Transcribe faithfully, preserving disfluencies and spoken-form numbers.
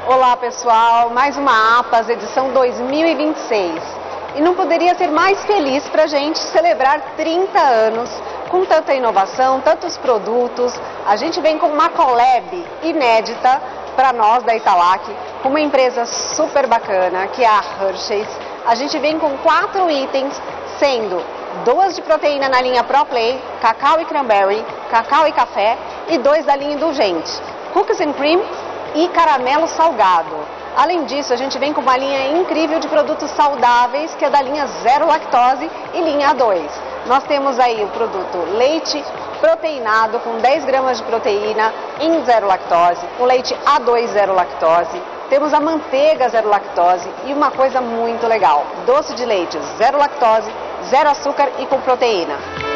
Olá pessoal, mais uma APAS edição dois mil e vinte e seis. E não poderia ser mais feliz para a gente celebrar trinta anos com tanta inovação, tantos produtos. A gente vem com uma collab inédita para nós da Italac, com uma empresa super bacana que é a Hershey's. A gente vem com quatro itens, sendo duas de proteína na linha Pro Play, cacau e cranberry, cacau e café, e dois da linha indulgente, cookies and cream e caramelo salgado. Além disso, a gente vem com uma linha incrível de produtos saudáveis, que é da linha zero lactose e linha A dois. Nós temos aí o produto leite proteinado com dez gramas de proteína em zero lactose, o leite A dois zero lactose, temos a manteiga zero lactose e uma coisa muito legal, doce de leite zero lactose, zero açúcar e com proteína.